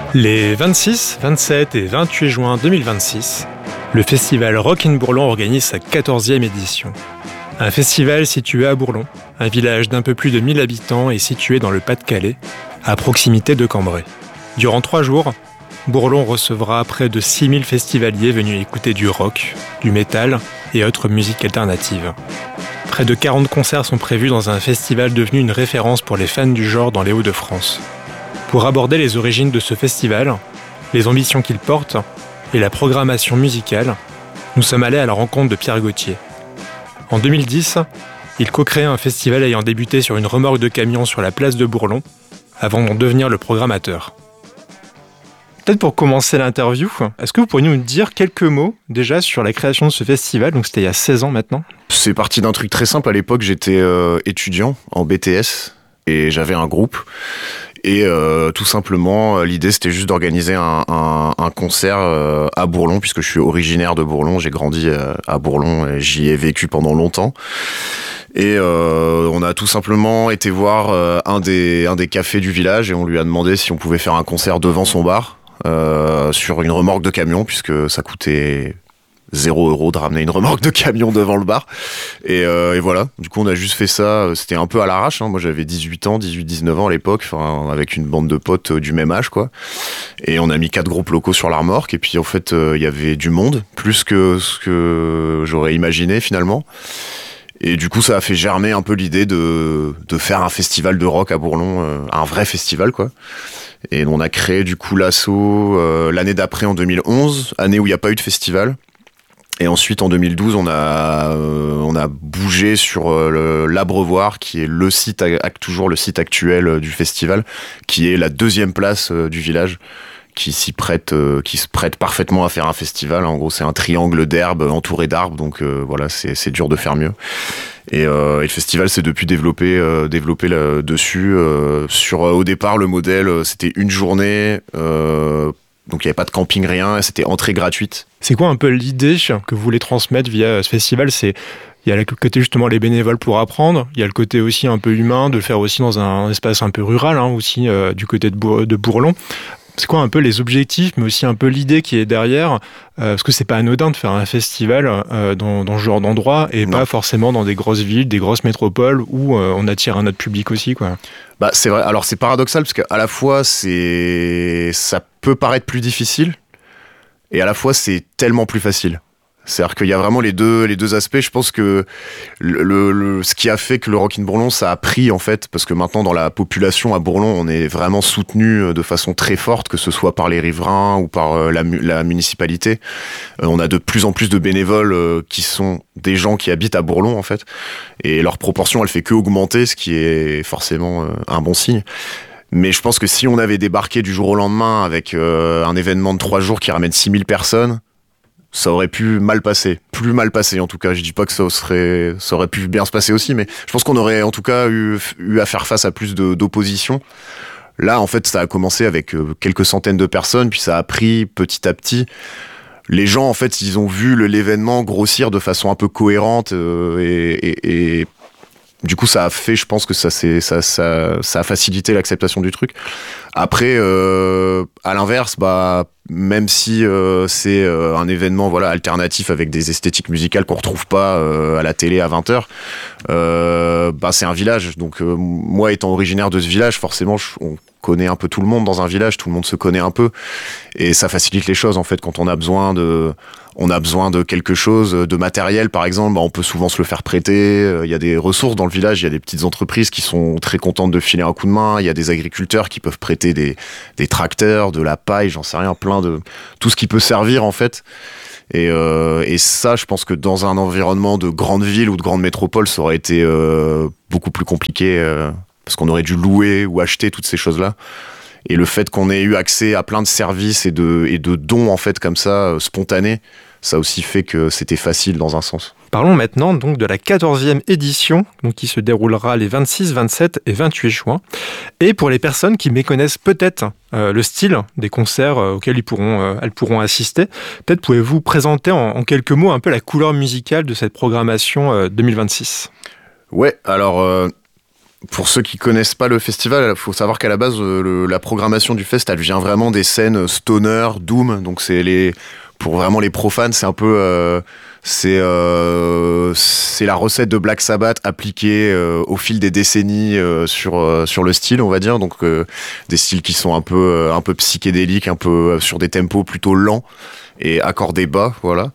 Les 26, 27 et 28 juin 2026, le festival Rock in Bourlon organise sa 14e édition. Un festival situé à Bourlon, un village d'un peu plus de 1000 habitants et situé dans le Pas-de-Calais, à proximité de Cambrai. Durant 3 jours, Bourlon recevra près de 6000 festivaliers venus écouter du rock, du métal et autres musiques alternatives. Près de 40 concerts sont prévus dans un festival devenu une référence pour les fans du genre dans les Hauts-de-France. Pour aborder les origines de ce festival, les ambitions qu'il porte et la programmation musicale, nous sommes allés à la rencontre de Pierre Gauthier. En 2010, il co-crée un festival ayant débuté sur une remorque de camion sur la place de Bourlon, avant d'en devenir le programmateur. Peut-être pour commencer l'interview, est-ce que vous pourriez nous dire quelques mots déjà sur la création de ce festival? Donc c'était il y a 16 ans maintenant. C'est parti d'un truc très simple. À l'époque, j'étais étudiant en BTS et j'avais un groupe. Et tout simplement, l'idée c'était juste d'organiser un concert à Bourlon, puisque je suis originaire de Bourlon, j'ai grandi à Bourlon et j'y ai vécu pendant longtemps. Et on a tout simplement été voir un des cafés du village et on lui a demandé si on pouvait faire un concert devant son bar sur une remorque de camion, puisque ça coûtait 0€ de ramener une remorque de camion devant le bar. Et voilà, du coup on a juste fait ça, c'était un peu à l'arrache, hein. Moi j'avais 18-19 ans à l'époque, avec une bande de potes du même âge, quoi. Et on a mis 4 groupes locaux sur la remorque, et puis en fait il y avait du monde, plus que ce que j'aurais imaginé finalement. Et du coup ça a fait germer un peu l'idée de faire un festival de rock à Bourlon, un vrai festival, quoi. Et on a créé du coup l'asso l'année d'après, en 2011, année où il n'y a pas eu de festival. Et ensuite, en 2012, on a bougé sur l'Abreuvoir, qui est toujours le site actuel du festival, qui est la 2e place du village, qui se prête parfaitement à faire un festival. En gros, c'est un triangle d'herbe entouré d'arbres, donc voilà, c'est dur de faire mieux. Et le festival s'est depuis développé dessus. Au départ, le modèle, c'était une journée. Donc il n'y avait pas de camping, rien, et c'était entrée gratuite. C'est quoi un peu l'idée que vous voulez transmettre via ce festival? Il y a le côté justement les bénévoles pour apprendre, il y a le côté aussi un peu humain, de le faire aussi dans un espace un peu rural, hein, aussi du côté de Bourlon. C'est quoi un peu les objectifs, mais aussi un peu l'idée qui est derrière, parce que c'est pas anodin de faire un festival dans ce genre d'endroit, et non, pas forcément dans des grosses villes, des grosses métropoles où on attire un autre public aussi, quoi. Bah c'est vrai. Alors c'est paradoxal parce qu'à la fois ça peut paraître plus difficile et à la fois c'est tellement plus facile. C'est-à-dire qu'il y a vraiment les deux aspects. Je pense que ce qui a fait que le Rock in Bourlon, ça a pris, en fait, parce que maintenant, dans la population à Bourlon, on est vraiment soutenu de façon très forte, que ce soit par les riverains ou par la municipalité. On a de plus en plus de bénévoles qui sont des gens qui habitent à Bourlon, en fait. Et leur proportion, elle fait que augmenter, ce qui est forcément un bon signe. Mais je pense que si on avait débarqué du jour au lendemain avec un événement de 3 jours qui ramène 6000 personnes, ça aurait pu mal passer, plus mal passer en tout cas. Je dis pas que ça aurait pu bien se passer aussi, mais je pense qu'on aurait en tout cas eu à faire face à plus d'opposition. Là, en fait, ça a commencé avec quelques centaines de personnes, puis ça a pris petit à petit. Les gens, en fait, ils ont vu l'événement grossir de façon un peu cohérente et du coup, ça a fait, je pense que ça a facilité l'acceptation du truc. Après, à l'inverse, même si c'est un événement, voilà, alternatif avec des esthétiques musicales qu'on retrouve pas à la télé à 20h, c'est un village. Donc moi, étant originaire de ce village, forcément, on connaît un peu tout le monde dans un village, tout le monde se connaît un peu, et ça facilite les choses en fait. Quand on a besoin de quelque chose, de matériel par exemple, on peut souvent se le faire prêter. Il y a des ressources dans le village, il y a des petites entreprises qui sont très contentes de filer un coup de main, il y a des agriculteurs qui peuvent prêter des tracteurs, de la paille, j'en sais rien, plein de tout ce qui peut servir en fait. Et ça, je pense que dans un environnement de grande ville ou de grande métropole, ça aurait été beaucoup plus compliqué, parce qu'on aurait dû louer ou acheter toutes ces choses-là. Et le fait qu'on ait eu accès à plein de services et de dons en fait comme ça, spontanés, ça a aussi fait que c'était facile dans un sens. Parlons maintenant donc de la 14e édition, donc qui se déroulera les 26, 27 et 28 juin. Et pour les personnes qui méconnaissent peut-être le style des concerts auxquels elles pourront assister, peut-être pouvez-vous présenter en quelques mots un peu la couleur musicale de cette programmation 2026 ? Ouais, alors pour ceux qui connaissent pas le festival, il faut savoir qu'à la base, la programmation du fest, elle vient vraiment des scènes stoner, doom. Donc pour vraiment les profanes, c'est un peu, c'est la recette de Black Sabbath appliquée au fil des décennies sur le style, on va dire. Donc des styles qui sont un peu psychédéliques, un peu sur des tempos plutôt lents et accordés bas, voilà.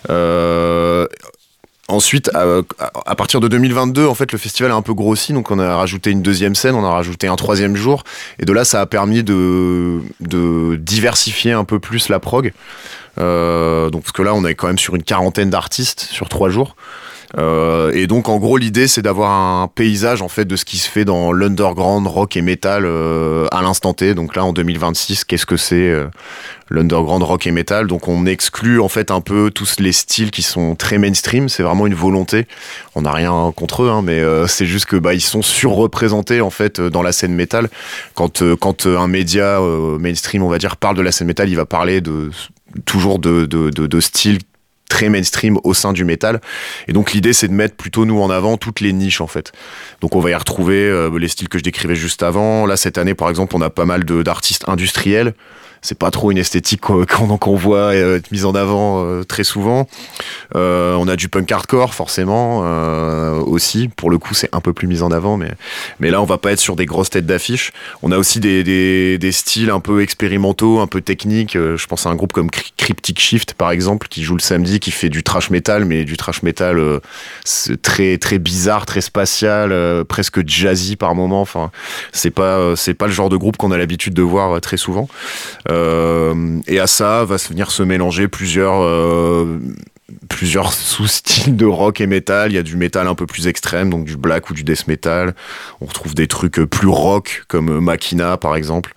Ensuite, à partir de 2022, en fait, le festival a un peu grossi, donc on a rajouté une deuxième scène, on a rajouté un troisième jour, et de là, ça a permis de diversifier un peu plus la prog. Donc parce que là, on est quand même sur une quarantaine d'artistes sur 3 jours. Et donc en gros l'idée c'est d'avoir un paysage en fait de ce qui se fait dans l'underground rock et metal à l'instant T. Donc là en 2026, qu'est-ce que c'est l'underground rock et metal? Donc on exclut en fait un peu tous les styles qui sont très mainstream. C'est vraiment une volonté. On n'a rien contre eux, hein, mais c'est juste que ils sont surreprésentés en fait dans la scène metal. Quand un média mainstream on va dire parle de la scène metal, il va parler toujours de styles très mainstream au sein du métal, et donc l'idée c'est de mettre plutôt nous en avant toutes les niches en fait. Donc on va y retrouver les styles que je décrivais juste avant. Là cette année par exemple on a pas mal d'artistes industriels. C'est pas trop une esthétique qu'on voit être mise en avant très souvent. On a du punk hardcore forcément aussi. Pour le coup, c'est un peu plus mis en avant, mais là, on va pas être sur des grosses têtes d'affiche. On a aussi des styles un peu expérimentaux, un peu techniques. Je pense à un groupe comme Cryptic Shift par exemple, qui joue le samedi, qui fait du thrash metal, mais du thrash metal très très bizarre, très spatial, presque jazzy par moment. Enfin, c'est pas le genre de groupe qu'on a l'habitude de voir très souvent. Et à ça va venir se mélanger plusieurs sous-styles de rock et metal. Il y a du metal un peu plus extrême, donc du black ou du death metal. On retrouve des trucs plus rock comme Machina par exemple.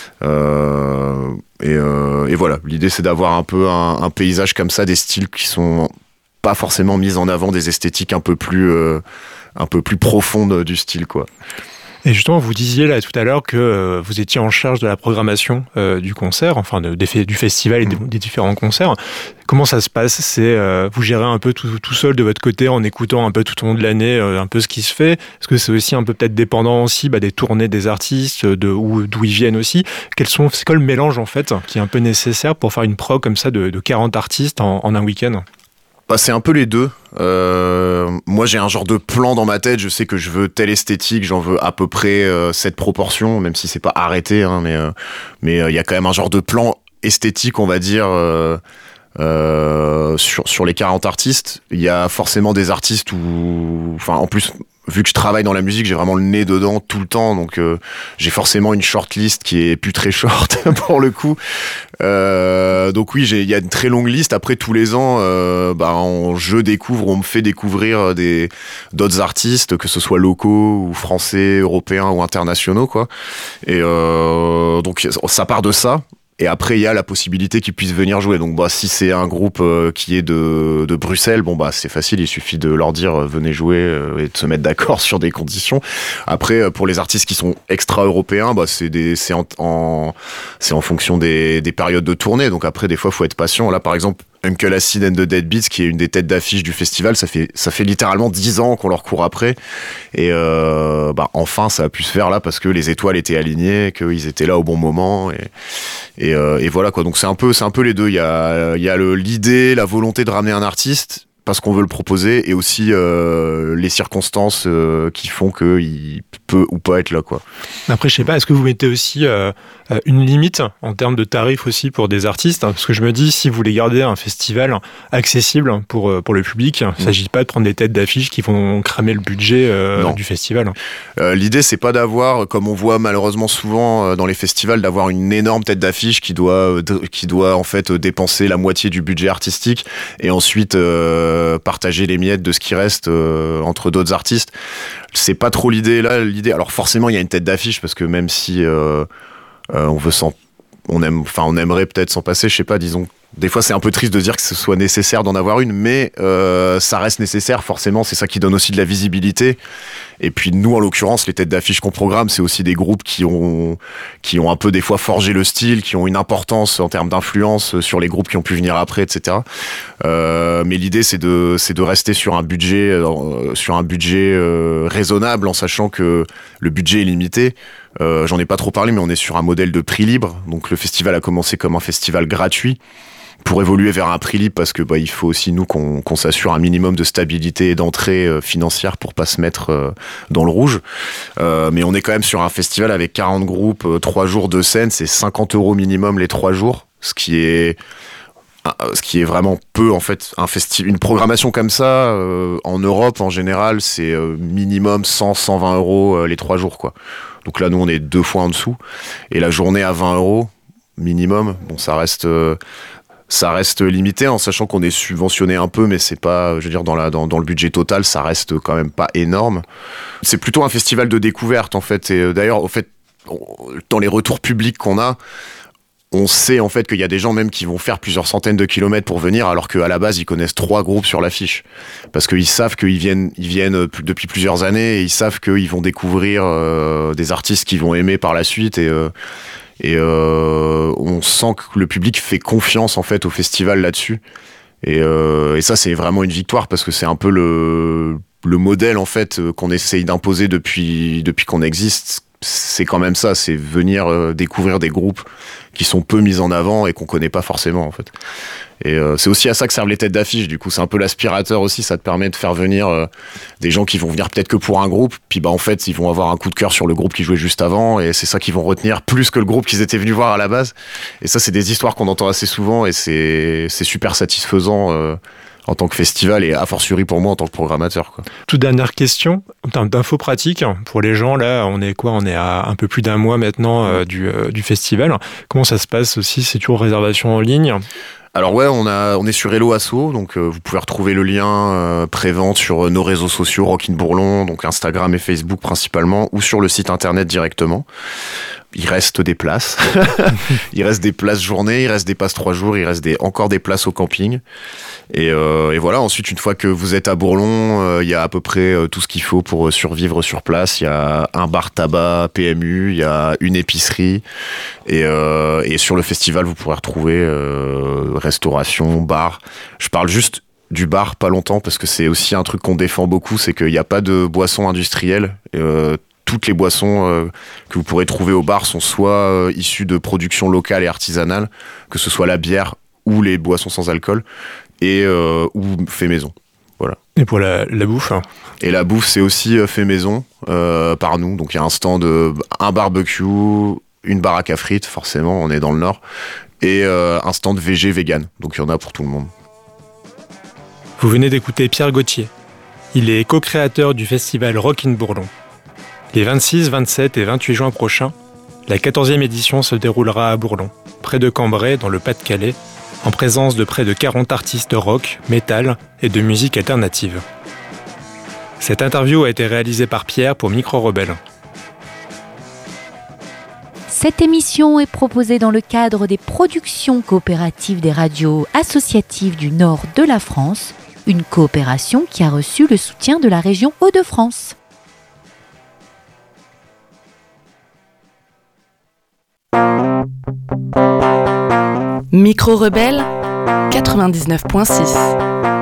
Et voilà, l'idée c'est d'avoir un peu un paysage comme ça, des styles qui sont pas forcément mis en avant, des esthétiques un peu plus profondes du style quoi. Et justement, vous disiez là tout à l'heure que vous étiez en charge de la programmation du concert, enfin du festival et des différents concerts. Comment ça se passe? C'est vous gérez un peu tout seul de votre côté en écoutant un peu tout au long de l'année un peu ce qui se fait. Est-ce que c'est aussi un peu peut-être dépendant aussi des tournées des artistes, d'où ils viennent aussi? C'est quoi le mélange en fait qui est un peu nécessaire pour faire une prog comme ça de 40 artistes en un week-end? C'est un peu les deux. Moi, j'ai un genre de plan dans ma tête. Je sais que je veux telle esthétique, j'en veux à peu près cette proportion, même si c'est pas arrêté, hein, mais il y a quand même un genre de plan esthétique, on va dire, sur les 40 artistes. Il y a forcément des artistes en plus, vu que je travaille dans la musique, j'ai vraiment le nez dedans tout le temps, donc j'ai forcément une shortlist qui est plus très short pour le coup. Donc oui, il y a une très longue liste. Après tous les ans, on me fait découvrir d'autres artistes, que ce soit locaux ou français, européens ou internationaux quoi. Et donc ça part de ça. Et après, il y a la possibilité qu'ils puissent venir jouer. Donc, si c'est un groupe qui est de Bruxelles, c'est facile. Il suffit de leur dire venez jouer et de se mettre d'accord sur des conditions. Après, pour les artistes qui sont extra-européens, c'est en fonction des périodes de tournée. Donc après, des fois, faut être patient. Là, par exemple, Uncle Acid and the Deadbeats, qui est une des têtes d'affiche du festival, ça fait littéralement 10 ans qu'on leur court après. Et enfin, ça a pu se faire là parce que les étoiles étaient alignées, qu'ils étaient là au bon moment. Et voilà quoi. Donc c'est un peu les deux. Il y a l'idée, la volonté de ramener un artiste parce qu'on veut le proposer, et aussi les circonstances qui font qu'il peut ou pas être là quoi. Après, je sais pas, est-ce que vous mettez aussi une limite en termes de tarifs aussi pour des artistes? Parce que je me dis, si vous voulez garder un festival accessible pour le public, il ne s'agit pas de prendre des têtes d'affiche qui vont cramer le budget du festival. L'idée, c'est pas d'avoir, comme on voit malheureusement souvent dans les festivals, d'avoir une énorme tête d'affiche qui doit en fait dépenser la moitié du budget artistique et ensuite partager les miettes de ce qui reste entre d'autres artistes. C'est pas trop l'idée là. Alors forcément, il y a une tête d'affiche parce que même si on aimerait peut-être s'en passer, je sais pas, disons. Des fois, c'est un peu triste de dire que ce soit nécessaire d'en avoir une, mais ça reste nécessaire, forcément. C'est ça qui donne aussi de la visibilité. Et puis nous, en l'occurrence, les têtes d'affiche qu'on programme, c'est aussi des groupes qui ont un peu des fois forgé le style, qui ont une importance en termes d'influence sur les groupes qui ont pu venir après, etc. Mais l'idée, c'est de rester sur un budget raisonnable, en sachant que le budget est limité. J'en ai pas trop parlé, mais on est sur un modèle de prix libre. Donc le festival a commencé comme un festival gratuit pour évoluer vers un prix libre, parce que il faut aussi nous qu'on s'assure un minimum de stabilité et d'entrée financière pour pas se mettre dans le rouge. Mais on est quand même sur un festival avec 40 groupes, 3 jours de scène, c'est 50 € minimum les 3 jours, ce qui est vraiment peu en fait. Une programmation comme ça en Europe en général, c'est minimum 100-120 € les 3 jours, quoi. Donc là, nous, on est 2 fois en dessous. Et la journée à 20 € minimum, bon, ça reste limité, en sachant qu'on est subventionné un peu, mais c'est pas, je veux dire, dans le budget total, ça reste quand même pas énorme. C'est plutôt un festival de découverte, en fait. Et d'ailleurs, en fait, dans les retours publics qu'on a, on sait en fait qu'il y a des gens même qui vont faire plusieurs centaines de kilomètres pour venir, alors qu'à la base ils connaissent 3 groupes sur l'affiche, parce qu'ils savent qu'ils viennent depuis plusieurs années, et ils savent qu'ils vont découvrir des artistes qu'ils vont aimer par la suite, et on sent que le public fait confiance en fait au festival là-dessus, et ça c'est vraiment une victoire, parce que c'est un peu le modèle en fait qu'on essaye d'imposer depuis qu'on existe. C'est quand même ça, c'est venir découvrir des groupes qui sont peu mis en avant et qu'on connaît pas forcément, en fait. Et c'est aussi à ça que servent les têtes d'affiche, du coup c'est un peu l'aspirateur aussi, ça te permet de faire venir des gens qui vont venir peut-être que pour un groupe, puis en fait ils vont avoir un coup de cœur sur le groupe qui jouait juste avant, et c'est ça qu'ils vont retenir plus que le groupe qu'ils étaient venus voir à la base. Et ça, c'est des histoires qu'on entend assez souvent, et c'est super satisfaisant en tant que festival, et a fortiori pour moi en tant que programmateur, quoi. Toute dernière question, en termes d'infos pratiques, pour les gens, là, on est à un peu plus d'un mois maintenant du festival. Comment ça se passe aussi? C'est toujours réservation en ligne? Alors ouais, on est sur Hello Asso, donc vous pouvez retrouver le lien pré-vente sur nos réseaux sociaux, Rockin' Bourlon, donc Instagram et Facebook principalement, ou sur le site internet directement. Il reste des places. Il reste des places journée, il reste des passes 3 jours, il reste encore des places au camping. Et voilà, ensuite, une fois que vous êtes à Bourlon, il y a à peu près tout ce qu'il faut pour survivre sur place. Il y a un bar tabac PMU, il y a une épicerie. Et sur le festival, vous pourrez retrouver restauration, bar. Je parle juste du bar pas longtemps, parce que c'est aussi un truc qu'on défend beaucoup, c'est qu'il n'y a pas de boissons industrielles. Toutes les boissons que vous pourrez trouver au bar sont soit issues de production locale et artisanale, que ce soit la bière ou les boissons sans alcool, et ou fait maison. Voilà. Et pour la bouffe? Et la bouffe, c'est aussi fait maison par nous. Donc il y a un stand, un barbecue, une baraque à frites, forcément, on est dans le Nord, et un stand végé vegan. Donc il y en a pour tout le monde. Vous venez d'écouter Pierre Gauthier. Il est co-créateur du festival Rockin' Bourlon. Les 26, 27 et 28 juin prochains, la 14e édition se déroulera à Bourlon, près de Cambrai, dans le Pas-de-Calais, en présence de près de 40 artistes rock, métal et de musique alternative. Cette interview a été réalisée par Pierre pour Micro Rebelle. Cette émission est proposée dans le cadre des productions coopératives des radios associatives du nord de la France, une coopération qui a reçu le soutien de la région Hauts-de-France. Micro Rebelle 99.6